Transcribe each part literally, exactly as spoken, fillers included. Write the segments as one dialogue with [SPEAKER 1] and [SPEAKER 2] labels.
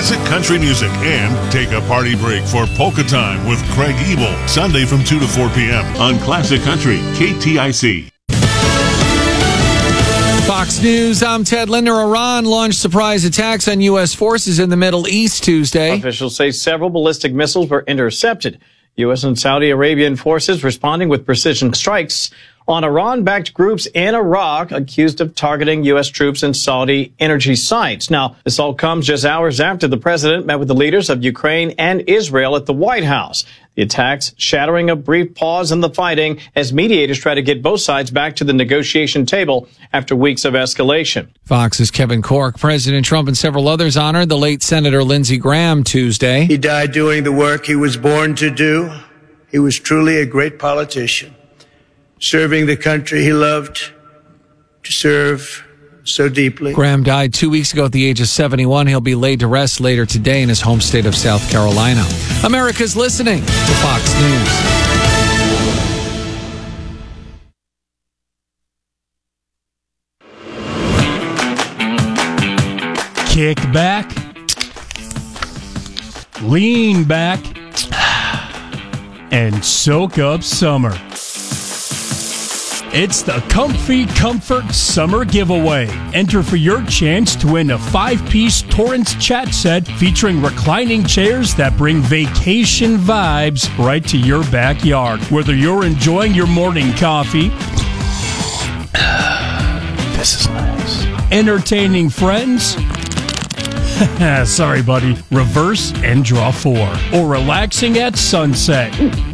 [SPEAKER 1] classic country music, and take a party break for Polka Time with Craig Ebel, Sunday from two to four p.m. on Classic Country, K T I C.
[SPEAKER 2] Fox News, I'm Ted Linder. Iran launched surprise attacks on U S forces in the Middle East Tuesday.
[SPEAKER 3] Officials say several ballistic missiles were intercepted. U S and Saudi Arabian forces responding with precision strikes on Iran-backed groups in Iraq accused of targeting U S troops and Saudi energy sites. Now, this all comes just hours after the president met with the leaders of Ukraine and Israel at the White House. The attacks shattering a brief pause in the fighting as mediators try to get both sides back to the negotiation table after weeks of escalation.
[SPEAKER 2] Fox's Kevin Corke. President Trump and several others honored the late Senator Lindsey Graham Tuesday.
[SPEAKER 4] He died doing the work he was born to do. He was truly a great politician, serving the country he loved to serve so deeply.
[SPEAKER 2] Graham died two weeks ago at the age of seventy-one. He'll be laid to rest later today in his home state of South Carolina. America's listening to Fox News.
[SPEAKER 5] Kick back, lean back, and soak up summer. It's the Comfy Comfort Summer Giveaway. Enter for your chance to win a five-piece Torrance chat set featuring reclining chairs that bring vacation vibes right to your backyard. Whether you're enjoying your morning coffee, this is nice, entertaining friends, sorry buddy, reverse and draw four, or relaxing at sunset,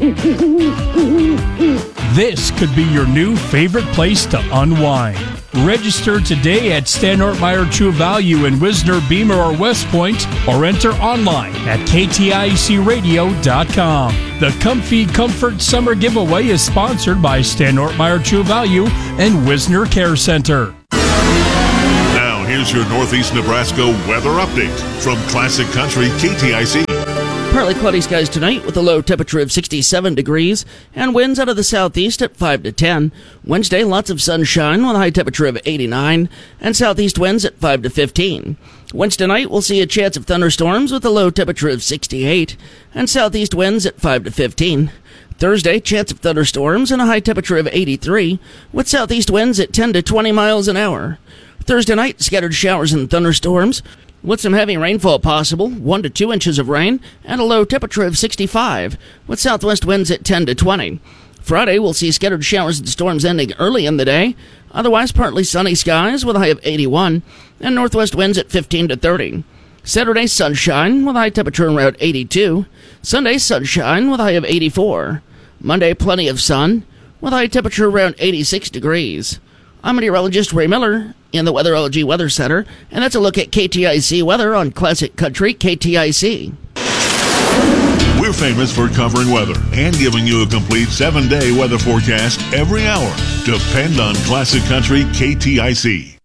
[SPEAKER 5] this could be your new favorite place to unwind. Register today at Stanhart-Meyer True Value in Wisner, Beamer, or West Point, or enter online at K T I C radio dot com. The Comfy Comfort Summer Giveaway is sponsored by Stanhart-Meyer True Value and Wisner Care Center.
[SPEAKER 1] Now, here's your Northeast Nebraska weather update from Classic Country K T I C.
[SPEAKER 6] Partly cloudy skies tonight with a low temperature of sixty-seven degrees and winds out of the southeast at five to ten. Wednesday, lots of sunshine with a high temperature of eighty-nine and southeast winds at five to fifteen. Wednesday night, we'll see a chance of thunderstorms with a low temperature of sixty-eight and southeast winds at five to fifteen. Thursday, chance of thunderstorms and a high temperature of eighty-three with southeast winds at ten to twenty miles an hour. Thursday night, scattered showers and thunderstorms with some heavy rainfall possible, one to two inches of rain, and a low temperature of sixty-five, with southwest winds at ten to twenty. Friday, we'll see scattered showers and storms ending early in the day, otherwise partly sunny skies with a high of eighty-one, and northwest winds at fifteen to thirty. Saturday, sunshine with a high temperature around eighty-two. Sunday, sunshine with a high of eighty-four. Monday, plenty of sun with a high temperature around eighty-six degrees. I'm meteorologist Ray Miller in the Weatherology Weather Center, and that's a look at K T I C weather on Classic Country K T I C.
[SPEAKER 1] We're famous for covering weather and giving you a complete seven-day weather forecast every hour. Depend on Classic Country K T I C.